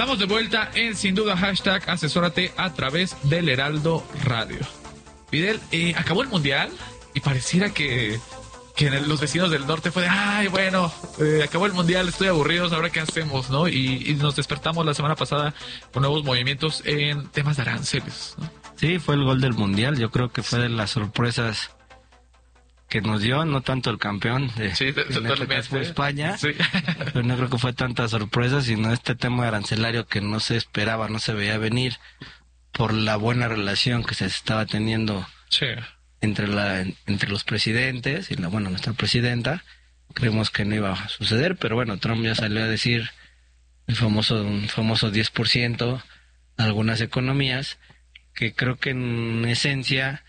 Estamos de vuelta en Sin Duda Hashtag Asesórate a través del Heraldo Radio. Fidel, acabó el Mundial y pareciera que los vecinos del norte fue de, ay, bueno, acabó el Mundial, estoy aburridos, ahora qué hacemos, ¿no? Y nos despertamos la semana pasada con nuevos movimientos en temas de aranceles, ¿no? Sí, fue el gol del Mundial, yo creo que fue de las sorpresas que nos dio, no tanto el campeón de fue España, sí. Pero no creo que fue tanta sorpresa, sino este tema arancelario que no se esperaba, no se veía venir por la buena relación que se estaba teniendo sí. entre los presidentes y nuestra presidenta. Creemos que no iba a suceder, pero bueno, Trump ya salió a decir un famoso 10% a algunas economías, que creo que en esencia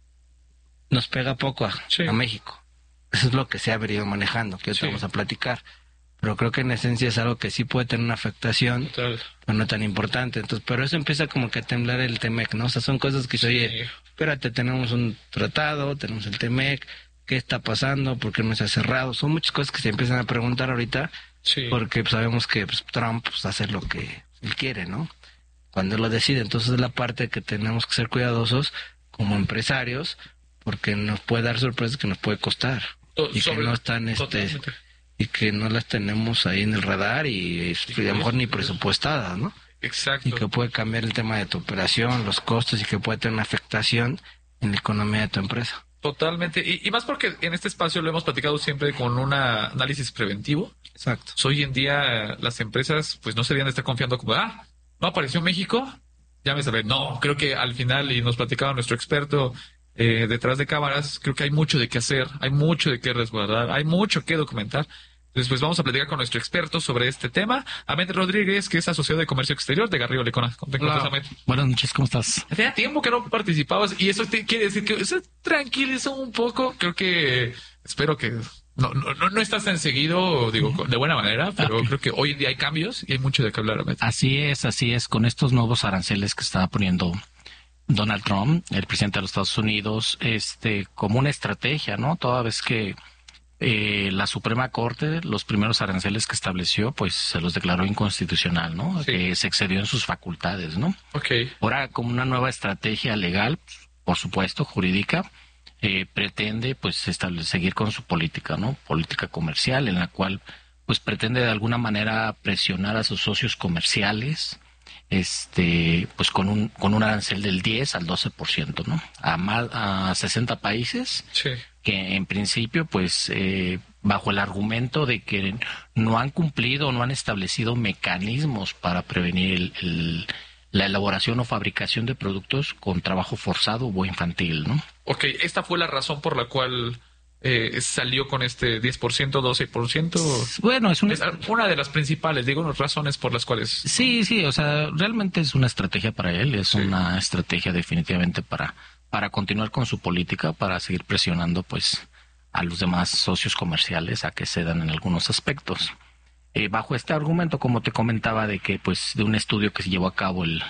nos pega poco a México. Eso es lo que se ha venido manejando, que hoy vamos a platicar. Pero creo que en esencia es algo que sí puede tener una afectación, pero no tan importante. Entonces, pero eso empieza como que a temblar el TEMEC, ¿no? O sea, son cosas que oye, espérate, tenemos un tratado, tenemos el TEMEC, ¿qué está pasando? ¿Por qué no se ha cerrado? Son muchas cosas que se empiezan a preguntar ahorita, porque sabemos que Trump hace lo que él quiere, ¿no? Cuando él lo decide. Entonces es la parte que tenemos que ser cuidadosos como empresarios, porque nos puede dar sorpresas que nos puede costar y que no están y que no las tenemos ahí en el radar y a lo mejor ni presupuestadas, ¿no? Exacto. Y que puede cambiar el tema de tu operación, los costos, y que puede tener una afectación en la economía de tu empresa. Totalmente, y más porque en este espacio lo hemos platicado siempre con un análisis preventivo. Exacto. Hoy en día las empresas pues no se deben de estar confiando como, no apareció México, ya me sabré. No, creo que al final, y nos platicaba nuestro experto detrás de cámaras, creo que hay mucho de qué hacer, hay mucho de qué resguardar, hay mucho que documentar. Entonces, pues vamos a platicar con nuestro experto sobre este tema, Ahmed Rodríguez, que es asociado de Comercio Exterior de Garrido Lecona. Buenas noches, ¿cómo estás? Hacía tiempo que no participabas y eso quiere decir que se tranquilizó un poco. Creo que, espero que no estás tan seguido, digo, de buena manera, pero creo que hoy en día hay cambios y hay mucho de qué hablar, Ahmed. Así es, con estos nuevos aranceles que está poniendo Donald Trump, el presidente de los Estados Unidos, como una estrategia, ¿no? Toda vez que la Suprema Corte, los primeros aranceles que estableció, pues se los declaró inconstitucional, ¿no? Sí. Que se excedió en sus facultades, ¿no? Okay. Ahora, como una nueva estrategia legal, por supuesto, jurídica, pretende, pues, seguir con su política, ¿no? Política comercial, en la cual, pues, pretende de alguna manera presionar a sus socios comerciales, pues con un arancel del 10 al 12%, ¿no? A 60 países, sí, que en principio, pues, bajo el argumento de que no han cumplido o no han establecido mecanismos para prevenir la elaboración o fabricación de productos con trabajo forzado o infantil, ¿no? Ok, esta fue la razón por la cual salió con este 10%, 12%. Bueno, es una de las principales, digo, razones por las cuales... Sí, o sea, realmente es una estrategia para él, es una estrategia definitivamente para continuar con su política, para seguir presionando, pues, a los demás socios comerciales a que cedan en algunos aspectos. Bajo este argumento, como te comentaba, de que, pues, de un estudio que se llevó a cabo el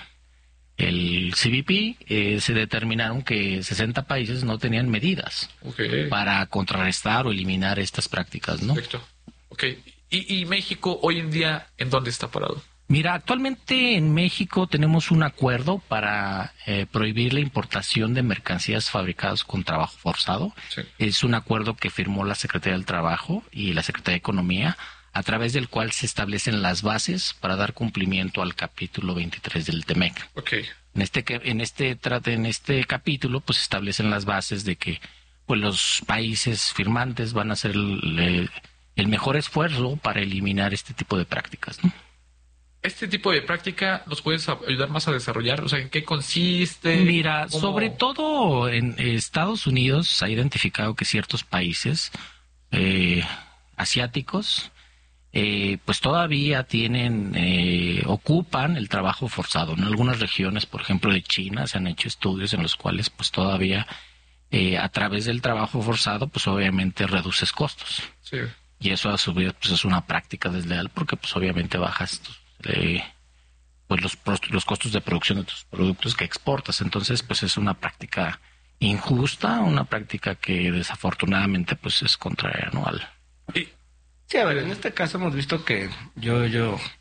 CBP, se determinaron que 60 países no tenían medidas para contrarrestar o eliminar estas prácticas, ¿no? Perfecto. Ok. ¿Y México hoy en día en dónde está parado? Mira, actualmente en México tenemos un acuerdo para prohibir la importación de mercancías fabricadas con trabajo forzado. Sí. Es un acuerdo que firmó la Secretaría del Trabajo y la Secretaría de Economía, a través del cual se establecen las bases para dar cumplimiento al capítulo 23 del TEMEC. Okay. En este capítulo, pues, establecen las bases de que, pues, los países firmantes van a hacer el mejor esfuerzo para eliminar este tipo de prácticas, ¿no? ¿Este tipo de práctica nos puedes ayudar más a desarrollar? O sea, ¿en qué consiste? Mira, sobre todo en Estados Unidos se ha identificado que ciertos países asiáticos pues todavía ocupan el trabajo forzado. En algunas regiones, por ejemplo de China, se han hecho estudios en los cuales pues todavía a través del trabajo forzado pues obviamente reduces costos. Sí. Y eso a su vez pues es una práctica desleal porque pues obviamente bajas pues los costos de producción de tus productos que exportas. Entonces pues es una práctica injusta, una práctica que desafortunadamente pues es contraria, ¿no? Sí, a ver, en este caso hemos visto que yo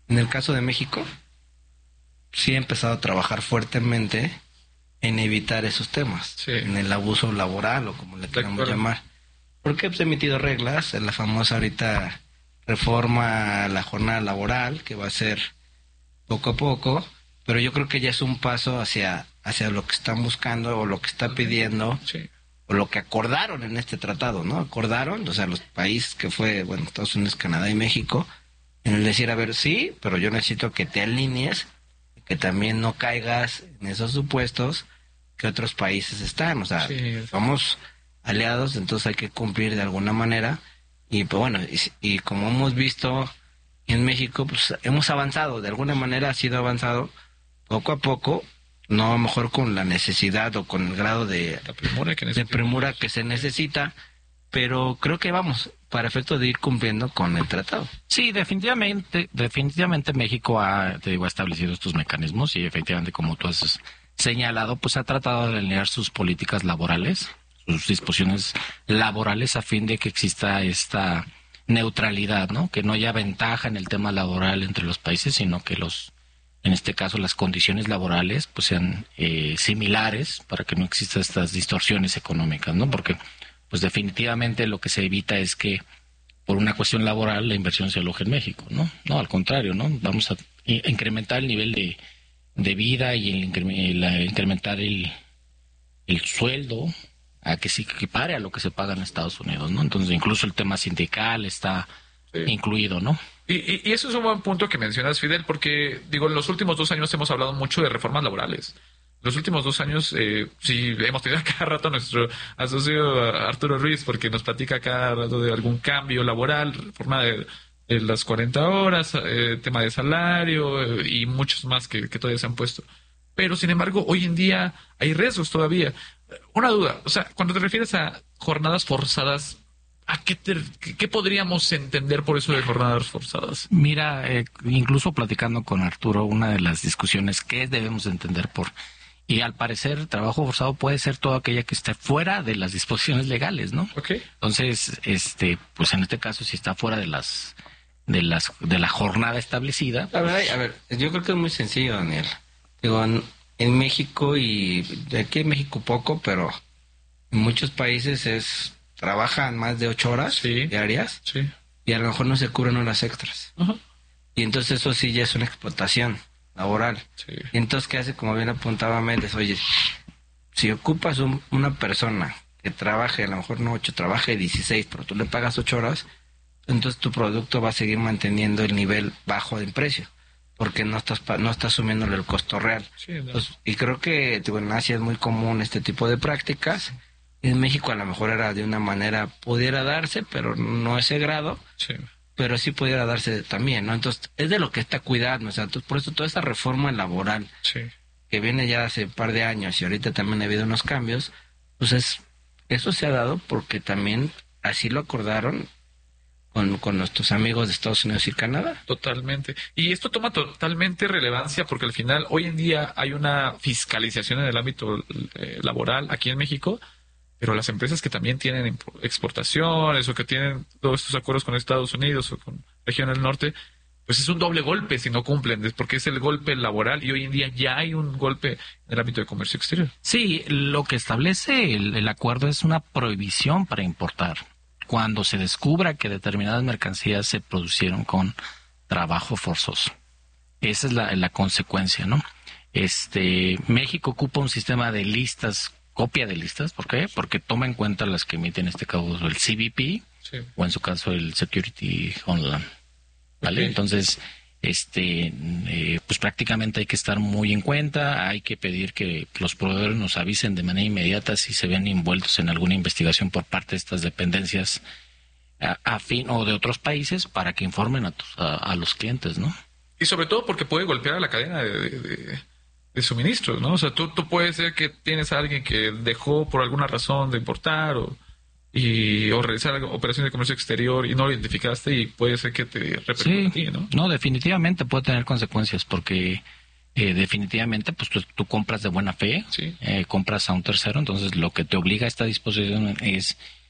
En el caso de México, sí he empezado a trabajar fuertemente en evitar esos temas, Sí. en el abuso laboral o como le queramos llamar. Porque he emitido reglas, en la famosa ahorita reforma a la jornada laboral, que va a ser poco a poco, pero yo creo que ya es un paso hacia lo que están buscando o lo que está pidiendo, Sí. o lo que acordaron en este tratado, ¿no? Acordaron, o sea, los países que fue, bueno, Estados Unidos, Canadá y México, en el decir, a ver, sí, pero yo necesito que te alinees, que también no caigas en esos supuestos que otros países están, o sea, Sí. somos aliados, entonces hay que cumplir de alguna manera, y pues bueno, y como hemos visto en México, pues hemos avanzado, de alguna manera ha sido avanzado poco a poco, no a lo mejor con la necesidad o con el grado de La premura que se necesita, pero creo que vamos para efecto de ir cumpliendo con el tratado. Sí, definitivamente México ha establecido estos mecanismos y efectivamente, como tú has señalado, pues ha tratado de alinear sus políticas laborales, sus disposiciones laborales a fin de que exista esta neutralidad, ¿no? Que no haya ventaja en el tema laboral entre los países, sino que en este caso, las condiciones laborales pues sean similares para que no existan estas distorsiones económicas, ¿no? Porque pues definitivamente lo que se evita es que por una cuestión laboral la inversión se aloje en México, ¿no? No, al contrario, ¿no? Vamos a incrementar el nivel de vida y incrementar el sueldo a que se equipare a lo que se paga en Estados Unidos, ¿no? Entonces incluso el tema sindical está incluido, ¿no? Y eso es un buen punto que mencionas, Fidel, porque, digo, en los últimos 2 años hemos hablado mucho de reformas laborales. Los últimos 2 años, sí, hemos tenido cada rato a nuestro asocio Arturo Ruiz, porque nos platica cada rato de algún cambio laboral, reforma de las 40 horas, tema de salario y muchos más que todavía se han puesto. Pero, sin embargo, hoy en día hay riesgos todavía. Una duda, o sea, cuando te refieres a jornadas forzadas, ¿a qué podríamos entender por eso de jornadas forzadas? Mira, incluso platicando con Arturo, una de las discusiones que debemos entender y al parecer trabajo forzado puede ser todo aquella que esté fuera de las disposiciones legales, ¿no? Okay. Entonces, pues en este caso si está fuera de la jornada establecida. A ver, yo creo que es muy sencillo, Daniel. Digo, en México y de aquí en México poco, pero en muchos países trabajan más de 8 horas diarias y a lo mejor no se cubren horas extras. Uh-huh. Y entonces eso sí ya es una explotación laboral. Sí. Y entonces, ¿qué hace? Como bien apuntaba Méndez, oye, si ocupas una persona que trabaje, a lo mejor no 8, trabaje 16, pero tú le pagas 8 horas, entonces tu producto va a seguir manteniendo el nivel bajo en precio, porque no estás asumiéndole el costo real. Sí, no. Entonces, y creo que en Asia es muy común este tipo de prácticas. En México a lo mejor era de una manera, pudiera darse, pero no ese grado. Sí. Pero sí pudiera darse también, ¿no? Entonces, es de lo que está cuidando, o sea, por eso toda esa reforma laboral que viene ya hace un par de años y ahorita también ha habido unos cambios, pues eso se ha dado porque también así lo acordaron con nuestros amigos de Estados Unidos y Canadá. Totalmente. Y esto toma totalmente relevancia porque al final, hoy en día hay una fiscalización en el ámbito laboral aquí en México, pero las empresas que también tienen exportaciones o que tienen todos estos acuerdos con Estados Unidos o con región del norte, pues es un doble golpe si no cumplen, porque es el golpe laboral y hoy en día ya hay un golpe en el ámbito de comercio exterior. Sí, lo que establece el acuerdo es una prohibición para importar cuando se descubra que determinadas mercancías se producieron con trabajo forzoso. Esa es la consecuencia, ¿no? México ocupa un sistema de listas, copia de listas. ¿Por qué? Porque toma en cuenta las que emite en este caso el CBP o en su caso el Security Homeland, ¿vale? Okay. Entonces, pues prácticamente hay que estar muy en cuenta, hay que pedir que los proveedores nos avisen de manera inmediata si se ven envueltos en alguna investigación por parte de estas dependencias afín o de otros países para que informen a los clientes, ¿no? Y sobre todo porque puede golpear a la cadena de suministros, ¿no? O sea, tú puede ser que tienes a alguien que dejó por alguna razón de importar o realizar operaciones de comercio exterior y no lo identificaste y puede ser que te repercute a ti, ¿no? No, definitivamente puede tener consecuencias porque definitivamente pues tú compras de buena fe, compras a un tercero, entonces lo que te obliga a esta disposición es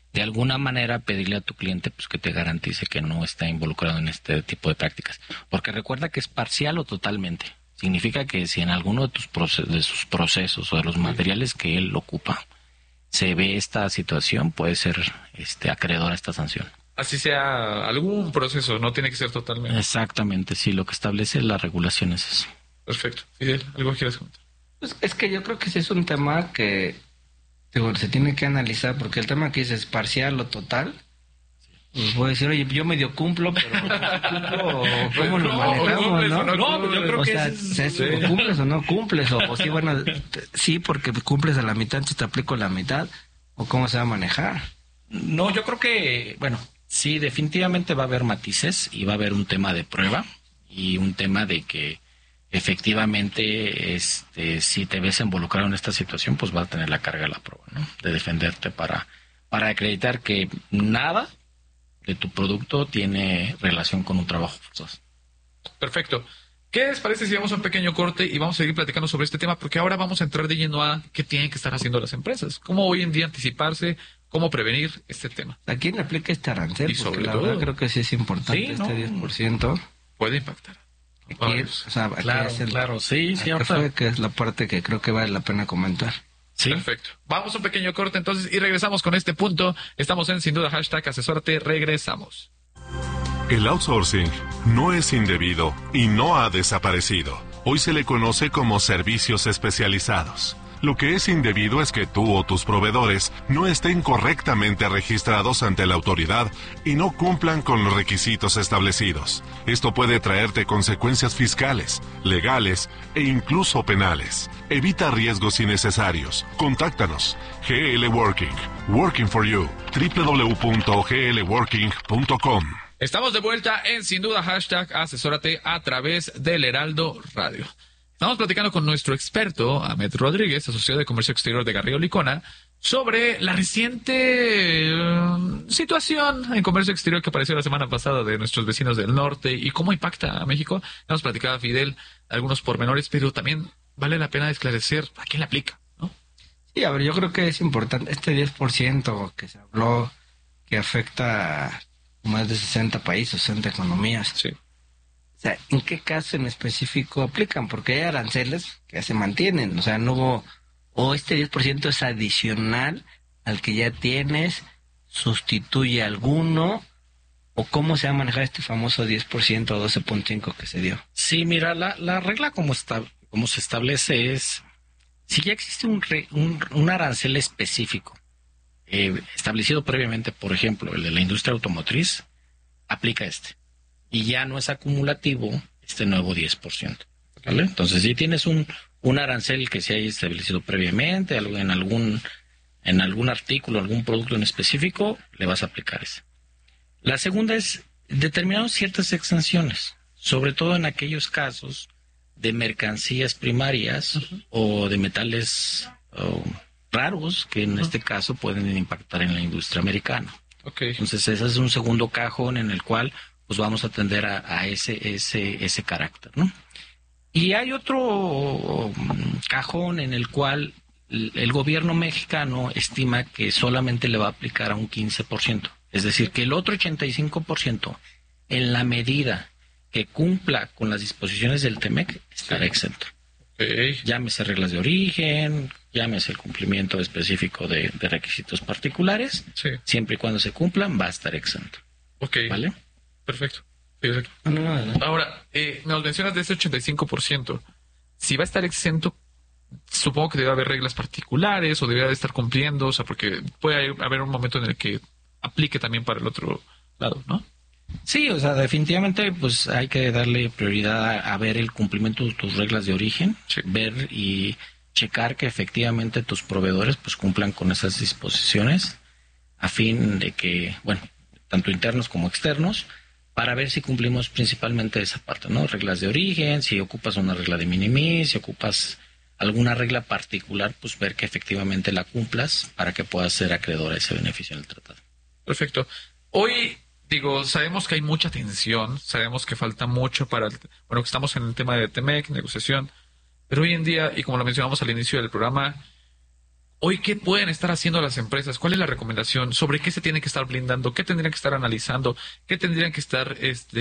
de alguna manera pedirle a tu cliente pues que te garantice que no está involucrado en este tipo de prácticas. Porque recuerda que es parcial o totalmente. Significa que si en alguno de sus procesos o de los materiales que él ocupa se ve esta situación, puede ser acreedor a esta sanción. Así sea algún proceso, no tiene que ser totalmente. Exactamente, sí, lo que establece la regulación es eso. Perfecto. Fidel, ¿algo quieres comentar? Pues es que yo creo que sí es un tema que se tiene que analizar, porque el tema que dices parcial o total, pues voy a decir, oye, yo medio cumplo, pero ¿cómo lo manejamos, no? No, pues yo creo que o cumples o no cumples, o sí, bueno, sí, porque cumples a la mitad, entonces te aplico la mitad, o cómo se va a manejar. No, yo creo que, bueno, sí, definitivamente va a haber matices y va a haber un tema de prueba y un tema de que efectivamente, si te ves involucrado en esta situación, pues vas a tener la carga de la prueba, ¿no? De defenderte para acreditar que nada de tu producto tiene relación con un trabajo forzoso. Perfecto. ¿Qué les parece si vamos a un pequeño corte y vamos a seguir platicando sobre este tema? Porque ahora vamos a entrar de lleno a qué tienen que estar haciendo las empresas. Cómo hoy en día anticiparse, cómo prevenir este tema. ¿A quién le aplica este arancel? Y Porque sobre la todo, verdad creo que sí es importante, sí, 10%. Puede impactar. Aquí, o sea, aquí Claro, sí, fue que es la parte que creo que vale la pena comentar. Sí. Perfecto. Vamos a un pequeño corte entonces y regresamos con este punto. Estamos en Sin Duda #asesórate. Regresamos. El outsourcing no es indebido y no ha desaparecido. Hoy se le conoce como servicios especializados. Lo que es indebido es que tú o tus proveedores no estén correctamente registrados ante la autoridad y no cumplan con los requisitos establecidos. Esto puede traerte consecuencias fiscales, legales e incluso penales. Evita riesgos innecesarios. Contáctanos. GL Working. Working for you. www.glworking.com. Estamos de vuelta en Sin Duda #asesórate a través del Heraldo Radio. Estamos platicando con nuestro experto, Ahmed Rodríguez, asociado de Comercio Exterior de Garrido Licona, sobre la reciente situación en comercio exterior que apareció la semana pasada de nuestros vecinos del norte y cómo impacta a México. Hemos platicado a Fidel algunos pormenores, pero también vale la pena esclarecer a quién le aplica, ¿no? Sí, a ver, yo creo que es importante este 10% que se habló que afecta a más de 60 países, 60 economías. Sí. O sea, ¿en qué caso en específico aplican? Porque hay aranceles que se mantienen, o sea, no hubo, o este 10% es adicional al que ya tienes, sustituye alguno, o cómo se va a manejar este famoso 10% o 12.5 que se dio. Sí, mira, la regla como se establece es, si ya existe un arancel específico, establecido previamente, por ejemplo, el de la industria automotriz, aplica y ya no es acumulativo este nuevo 10%. ¿Vale? Entonces, si tienes un arancel que se haya establecido previamente en algún artículo, algún producto en específico, le vas a aplicar ese. La segunda es determinar ciertas exenciones, sobre todo en aquellos casos de mercancías primarias o de metales raros que en este caso pueden impactar en la industria americana. Okay. Entonces, ese es un segundo cajón en el cual pues vamos a atender a ese carácter, ¿no? Y hay otro cajón en el cual el gobierno mexicano estima que solamente le va a aplicar a un 15%. Es decir, que el otro 85%, en la medida que cumpla con las disposiciones del TEMEC, estará exento. Okay. Llámese reglas de origen, llámese el cumplimiento específico de requisitos particulares, sí. Siempre y cuando se cumplan, va a estar exento. Ok. ¿Vale? Perfecto. Perfecto. No. Ahora, nos mencionas de ese 85%. Si va a estar exento, supongo que debe haber reglas particulares o debería de estar cumpliendo, o sea, porque puede haber un momento en el que aplique también para el otro lado, ¿no? Sí, o sea, definitivamente pues hay que darle prioridad a ver el cumplimiento de tus reglas de origen, sí. Ver y checar que efectivamente tus proveedores pues cumplan con esas disposiciones a fin de que, bueno, tanto internos como externos, para ver si cumplimos principalmente esa parte, ¿no? Reglas de origen, si ocupas una regla de minimis, si ocupas alguna regla particular, pues ver que efectivamente la cumplas para que puedas ser acreedor a ese beneficio en el tratado. Perfecto. Hoy, sabemos que hay mucha tensión, sabemos que falta mucho que estamos en el tema de TEMEC, negociación, pero hoy en día, y como lo mencionamos al inicio del programa, Hoy, ¿qué pueden estar haciendo las empresas? ¿Cuál es la recomendación? ¿Sobre qué se tienen que estar blindando? ¿Qué tendrían que estar analizando? ¿Qué tendrían que estar,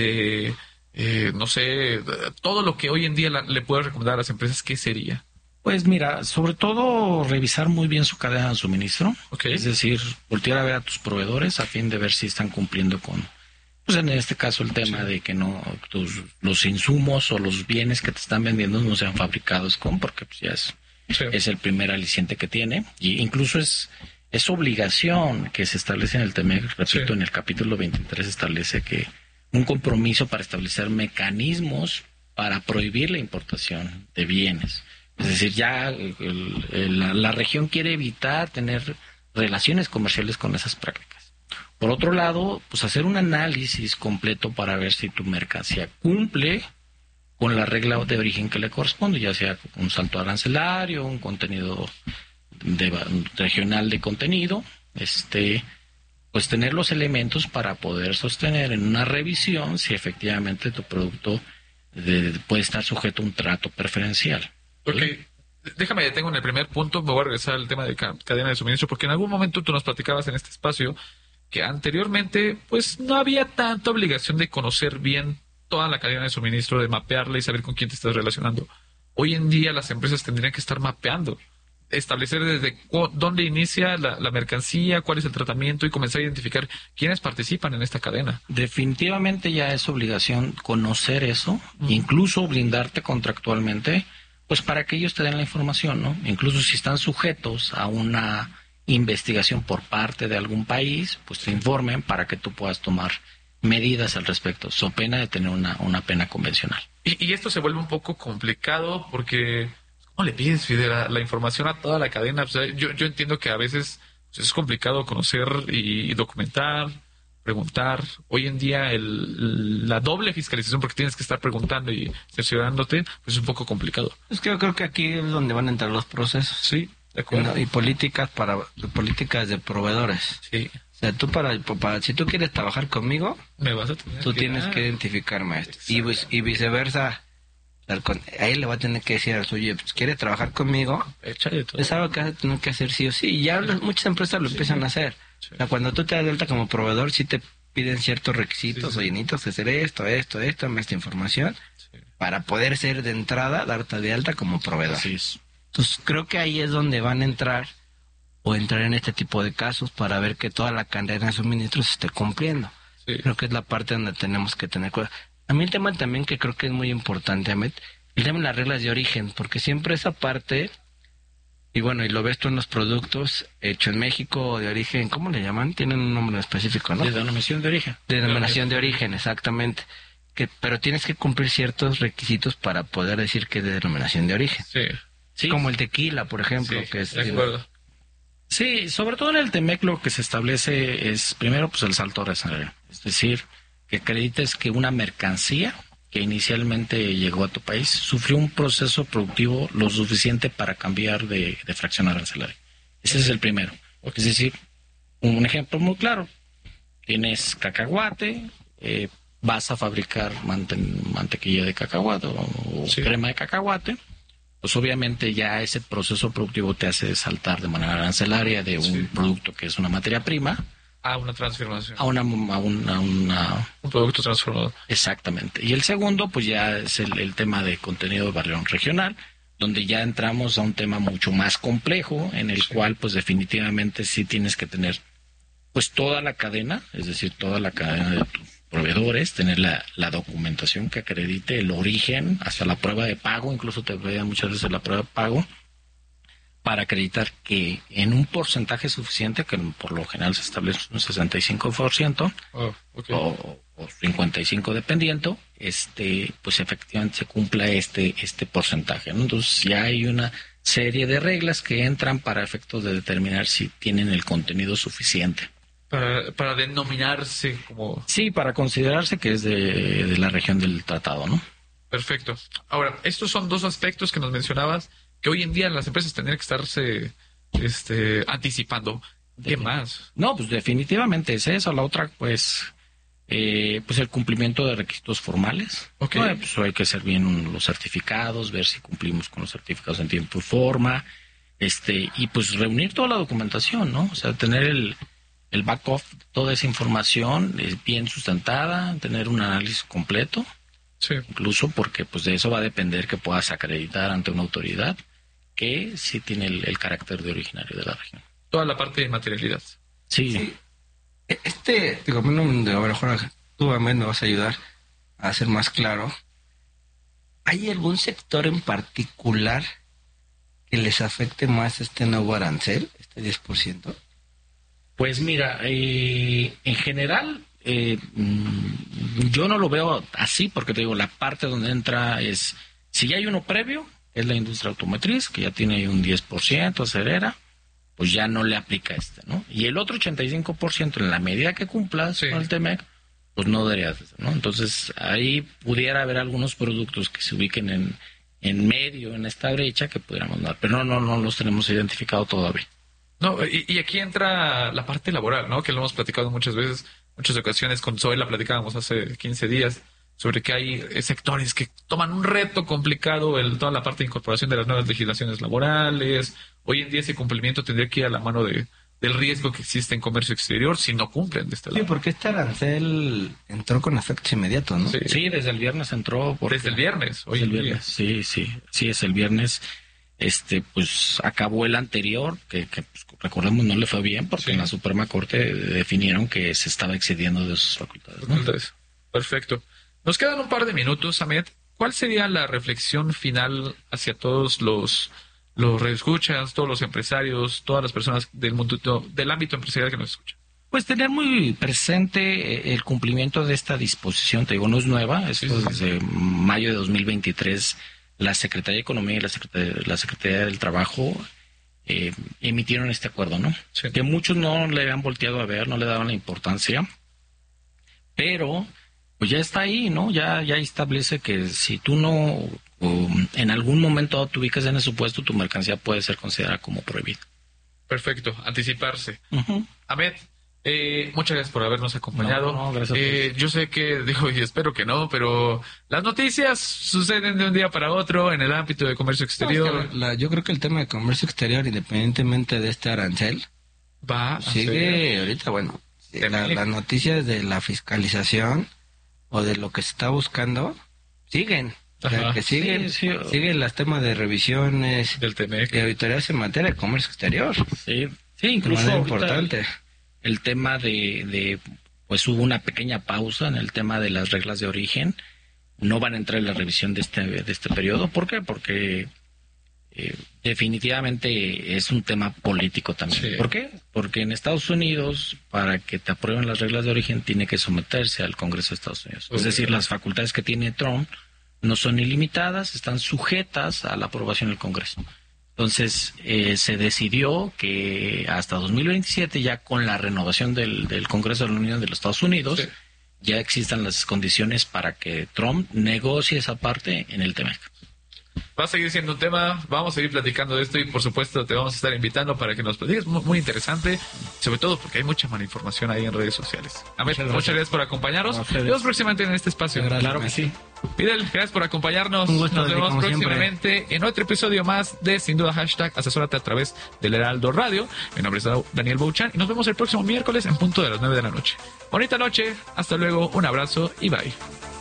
no sé, todo lo que hoy en día le puedo recomendar a las empresas, ¿qué sería? Pues mira, sobre todo revisar muy bien su cadena de suministro. Okay. Es decir, voltear a ver a tus proveedores a fin de ver si están cumpliendo con, pues en este caso el tema de que no los insumos o los bienes que te están vendiendo no sean fabricados porque pues ya es el primer aliciente que tiene, y incluso es obligación que se establece en el TEMEC, repito, en el capítulo 23 establece que un compromiso para establecer mecanismos para prohibir la importación de bienes. Es decir, ya la región quiere evitar tener relaciones comerciales con esas prácticas. Por otro lado, pues hacer un análisis completo para ver si tu mercancía cumple con la regla de origen que le corresponde, ya sea un salto arancelario, un contenido regional de contenido, pues tener los elementos para poder sostener en una revisión si efectivamente tu producto puede estar sujeto a un trato preferencial. Ok, déjame detengo en el primer punto, me voy a regresar al tema de cadena de suministro, porque en algún momento tú nos platicabas en este espacio que anteriormente pues no había tanta obligación de conocer bien toda la cadena de suministro, de mapearla y saber con quién te estás relacionando. Hoy en día las empresas tendrían que estar mapeando, establecer desde dónde inicia la mercancía, cuál es el tratamiento y comenzar a identificar quiénes participan en esta cadena. Definitivamente ya es obligación conocer eso, incluso blindarte contractualmente, pues para que ellos te den la información, ¿no? Incluso si están sujetos a una investigación por parte de algún país, pues te informen para que tú puedas tomar medidas al respecto, so pena de tener una pena convencional. Y esto se vuelve un poco complicado porque ¿cómo le pides, Fidel, la información a toda la cadena? O sea, yo entiendo que a veces pues, es complicado conocer y documentar, preguntar. Hoy en día la doble fiscalización, porque tienes que estar preguntando y cerciorándote, pues es un poco complicado. Es que yo creo que aquí es donde van a entrar los procesos. Sí, de acuerdo. Y políticas de proveedores. Sí. O sea, tú si tú quieres trabajar conmigo, me vas a tener tú tienes que identificarme esto. Y viceversa, ahí le va a tener que decir al suyo, pues, ¿quieres trabajar conmigo? Échale todo. Es algo que vas a tener que hacer sí o sí. Y ya muchas empresas lo empiezan a hacer. Sí. O sea, cuando tú te das de alta como proveedor, sí te piden ciertos requisitos, oye, necesitas hacer esto, dame esta información, para poder ser de entrada, darte de alta como proveedor. Así es. Entonces, creo que ahí es donde van a entrar en este tipo de casos para ver que toda la cadena de suministros se esté cumpliendo. Sí. Creo que es la parte donde tenemos que tener cuidado. A mí el tema también que creo que es muy importante, Ahmed, el tema de las reglas de origen, porque siempre esa parte, y bueno, y lo ves tú en los productos hechos en México o de origen, ¿cómo le llaman? Tienen un nombre específico, ¿no? De denominación de origen. De denominación de origen, exactamente. Pero tienes que cumplir ciertos requisitos para poder decir que es de denominación de origen. Sí. Como el tequila, por ejemplo, que es... De acuerdo. Sí, sobre todo en el TEMEC lo que se establece es primero pues el salto arancelario, es decir, que acredites que una mercancía que inicialmente llegó a tu país sufrió un proceso productivo lo suficiente para cambiar de fracción arancelaria. Ese es el primero. Es decir, un ejemplo muy claro, tienes cacahuate, vas a fabricar mantequilla de cacahuate o crema de cacahuate, pues obviamente ya ese proceso productivo te hace saltar de manera arancelaria de un producto que es una materia prima a una transformación. A una un producto transformado. Exactamente. Y el segundo, pues ya es el tema de contenido de barrio regional, donde ya entramos a un tema mucho más complejo, en el cual pues definitivamente sí tienes que tener pues toda la cadena, es decir, toda la cadena de tus proveedores, tener la documentación que acredite el origen, hasta la prueba de pago, incluso te pedían muchas veces la prueba de pago, para acreditar que en un porcentaje suficiente, que por lo general se establece un 65%, o 55% dependiendo, pues efectivamente se cumpla este porcentaje, ¿no? Entonces ya hay una serie de reglas que entran para efectos de determinar si tienen el contenido suficiente. Para denominarse como... Sí, para considerarse que es de la región del tratado, ¿no? Perfecto. Ahora, estos son dos aspectos que nos mencionabas que hoy en día las empresas tendrían que estarse anticipando. ¿Qué más? No, pues definitivamente es eso. La otra, pues el cumplimiento de requisitos formales. Okay. Pues hay que hacer bien los certificados, ver si cumplimos con los certificados en tiempo y forma. y pues reunir toda la documentación, ¿no? O sea, tener el back-off, toda esa información bien sustentada, tener un análisis completo, Sí. incluso porque pues de eso va a depender que puedas acreditar ante una autoridad que sí tiene el carácter de originario de la región. Toda la parte de materialidad. Sí, Sí. Digo, a lo mejor tú, Ahmed, me vas a ayudar a hacer más claro. ¿Hay algún sector en particular que les afecte más este nuevo arancel, este 10%? Pues mira, en general, yo no lo veo así, porque te digo, la parte donde entra es, si ya hay uno previo, es la industria automotriz, que ya tiene un 10%, acelera, pues ya no le aplica ¿no? Y el otro 85%, en la medida que cumplas Sí. con el TEMEC, pues no debería, ¿no? Entonces, ahí pudiera haber algunos productos que se ubiquen en medio, en esta brecha, que pudiéramos dar, pero no los tenemos identificado todavía. No, y aquí entra la parte laboral, ¿no? Que lo hemos platicado muchas veces, muchas ocasiones. Con Zoe la platicábamos hace 15 días sobre que hay sectores que toman un reto complicado, toda la parte de incorporación de las nuevas legislaciones laborales. Hoy en día ese cumplimiento tendría que ir a la mano del riesgo que existe en comercio exterior si no cumplen de este Sí, lado. porque este arancel entró con efectos inmediatos, ¿no? Sí. Sí, desde el viernes entró. Desde el viernes, hoy Desde el en día. viernes, sí, es el viernes. Pues acabó el anterior, que pues, recordemos no le fue bien, porque Sí. en la Suprema Corte definieron que se estaba excediendo de sus facultades, ¿no? Entonces, perfecto. Nos quedan un par de minutos, Ahmed. ¿Cuál sería la reflexión final hacia todos los reescuchas, todos los empresarios, todas las personas del mundo, del ámbito empresarial que nos escuchan? Pues tener muy presente el cumplimiento de esta disposición, te digo, no es nueva, esto Sí. desde mayo de 2023, la Secretaría de Economía y la Secretaría del Trabajo emitieron este acuerdo, ¿no? Sí. Que muchos no le habían volteado a ver, no le daban la importancia, pero pues ya está ahí, ¿no? Ya establece que si tú no, en algún momento te ubicas en ese puesto, tu mercancía puede ser considerada como prohibida. Perfecto, anticiparse. Ujú. Ahmed, muchas gracias por habernos acompañado. No, gracias a ti. Yo sé que, digo, y espero que no, pero las noticias suceden de un día para otro en el ámbito de comercio exterior. Yo creo que el tema de comercio exterior, independientemente de este arancel, Va a sigue ser- ahorita, bueno, También. las noticias de la fiscalización o de lo que se está buscando, siguen. O sea, Ajá. que siguen, Sí. siguen los temas de revisiones, del TEMEC. de auditorías en materia de comercio exterior. Sí, De incluso manera ahorita importante. el tema pues hubo una pequeña pausa en el tema de las reglas de origen. No van a entrar en la revisión de este periodo. ¿Por qué? Porque definitivamente es un tema político también. Sí. ¿Por qué? Porque en Estados Unidos, para que te aprueben las reglas de origen, tiene que someterse al Congreso de Estados Unidos. Ok. Es decir, las facultades que tiene Trump no son ilimitadas, están sujetas a la aprobación del Congreso. Entonces, se decidió que hasta 2027, ya con la renovación del Congreso de la Unión de los Estados Unidos, Sí. ya existan las condiciones para que Trump negocie esa parte en el TEMEC. Va a seguir siendo un tema, vamos a seguir platicando de esto y por supuesto te vamos a estar invitando para que nos platiques, muy interesante, sobre todo porque hay mucha mala información ahí en redes sociales. Ahmed, muchas gracias por acompañarnos. A ustedes. Nos vemos próximamente en este espacio. Gracias. Claro que sí. Fidel, gracias por acompañarnos. Un gusto, Nos Adri, vemos como próximamente en otro episodio más de Sin Duda Hashtag Asesórate a través del Heraldo Radio. Mi nombre es Daniel Bouchan y nos vemos el próximo miércoles en punto de las 9 de la noche. Bonita noche, hasta luego, un abrazo y bye.